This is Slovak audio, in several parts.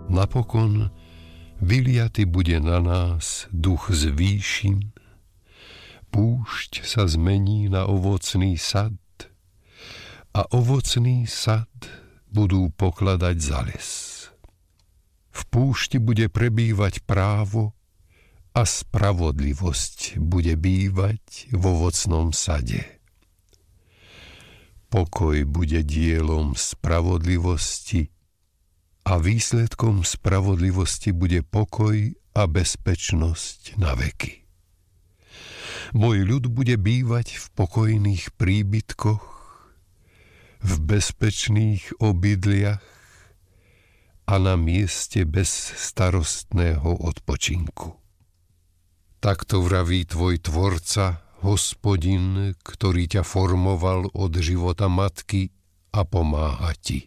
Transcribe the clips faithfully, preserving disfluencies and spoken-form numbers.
Napokon vyliaty bude na nás duch z výšin, púšť sa zmení na ovocný sad a ovocný sad budú pokladať za les. V púšti bude prebývať právo a spravodlivosť bude bývať v ovocnom sade. Pokoj bude dielom spravodlivosti a výsledkom spravodlivosti bude pokoj a bezpečnosť na veky. Môj ľud bude bývať v pokojných príbytkoch, v bezpečných obydliach a na mieste bezstarostného odpočinku. Takto vraví tvoj tvorca, Hospodin, ktorý ťa formoval od života matky a pomáha ti.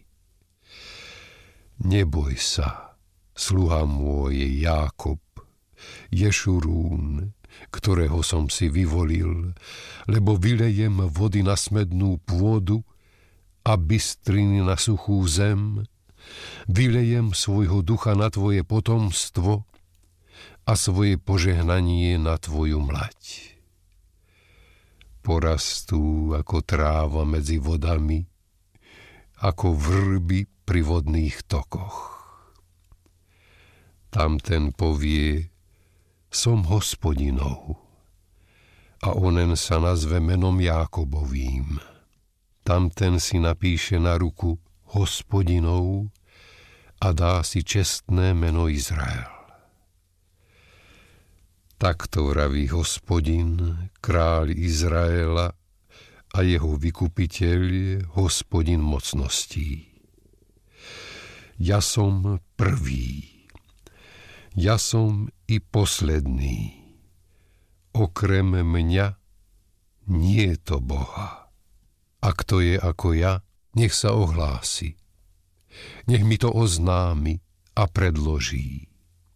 Neboj sa, sluha môj Jákob, Ješurún, ktorého som si vyvolil, lebo vylejem vody na smednú pôdu a bystriny na suchú zem, vylejem svojho ducha na tvoje potomstvo a svoje požehnanie na tvoju mlať. Porastú ako tráva medzi vodami, ako vrby pri vodných tokoch. Tamten povie, som Hospodinov, a onen sa nazve menom Jákobovým. Tamten si napíše na ruku Hospodinov a dá si čestné meno Izrael. Takto vraví Hospodin, kráľ Izraela a jeho vykupiteľ, Hospodin mocností. Ja som prvý, ja som i posledný. Okrem mňa nie je to Boha. A kto je ako ja, nech sa ohlási. Nech mi to oznámi a predloží.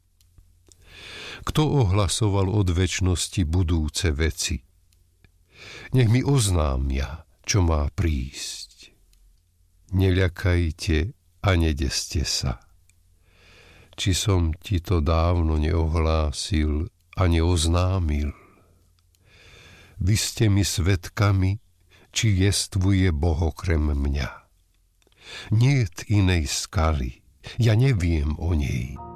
Kto ohlasoval od večnosti budúce veci? Nech mi oznámia, čo má prísť. Neľakajte a nedeste sa. Či som ti to dávno neohlásil a neoznámil? Vy ste mi svedkami, či jestvuje Boh okrem mňa. Niet inej skaly, ja neviem o nej.